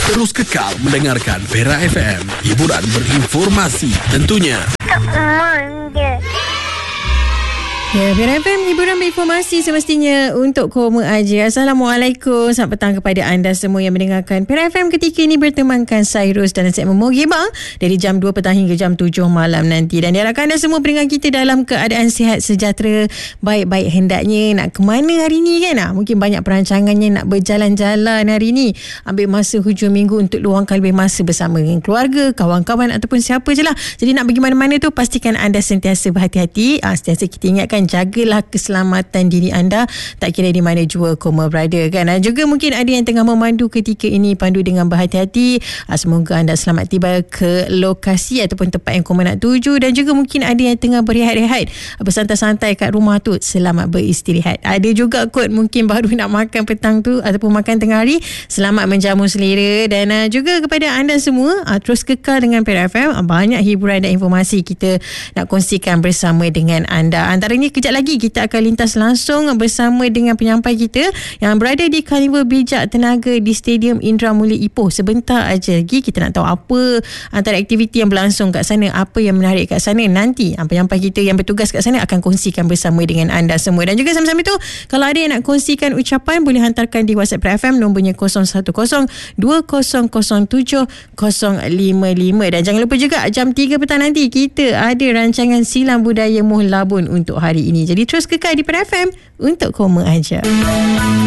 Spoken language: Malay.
Terus kekal mendengarkan Pera FM, hiburan berinformasi tentunya. Ya, Pera FM, hiburan berinformasi semestinya untuk kaum aja. Assalamualaikum, selamat petang kepada anda semua yang mendengarkan Pera FM ketika ini bertemankan Cyrus dalam segmen Mogibah dari jam 2 petang hingga jam 7 malam nanti. Dan diharapkan anda semua pendengar kita dalam keadaan sihat sejahtera, baik-baik hendaknya. Nak ke mana hari ni kan? Mungkin banyak perancangannya nak berjalan-jalan hari ni. Ambil masa hujung minggu untuk luangkan lebih masa bersama dengan keluarga, kawan-kawan ataupun siapa je lah. Jadi nak pergi mana-mana tu pastikan anda sentiasa berhati-hati. Sentiasa kita ingatkan, jagalah keselamatan diri anda, tak kira di mana jua koma berada kan. Juga mungkin ada yang tengah memandu ketika ini, pandu dengan berhati-hati. Semoga anda selamat tiba ke lokasi ataupun tempat yang koma nak tuju. Dan juga mungkin ada yang tengah berehat-rehat, bersantai-santai kat rumah tu, selamat beristirahat. Ada juga kot mungkin baru nak makan petang tu ataupun makan tengah hari, selamat menjamu selera. Dan juga kepada anda semua, terus kekal dengan Pera FM. Banyak hiburan dan informasi kita nak kongsikan bersama dengan anda. Antaranya kejap lagi kita akan lintas langsung bersama dengan penyampai kita yang berada di Karnival Bijak Tenaga di Stadium Indra Mulia Ipoh. Sebentar aja lagi kita nak tahu apa antara aktiviti yang berlangsung kat sana, apa yang menarik kat sana. Nanti penyampai kita yang bertugas kat sana akan kongsikan bersama dengan anda semua. Dan juga sama-sama itu, kalau ada yang nak kongsikan ucapan, boleh hantarkan di WhatsApp FM, nombornya 0102070555. Dan jangan lupa juga jam 3 petang nanti kita ada rancangan Silam Budaya Muh Labun untuk hari ini. Jadi terus kekal di Pera FM untuk koma aja.